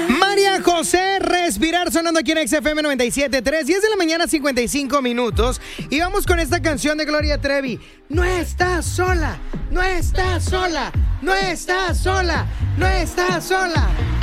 María José, Respirar, sonando aquí en XFM 97.3, 10 de la mañana, 55 minutos. Y vamos con esta canción de Gloria Trevi. No estás sola, no estás sola, no estás sola, no estás sola.